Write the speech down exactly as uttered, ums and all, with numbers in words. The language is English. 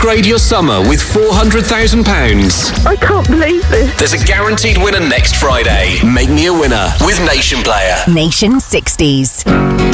Upgrade your summer with four hundred thousand pounds. I can't believe this. There's a guaranteed winner next Friday. Make me a winner with Nation Player. Nation sixties.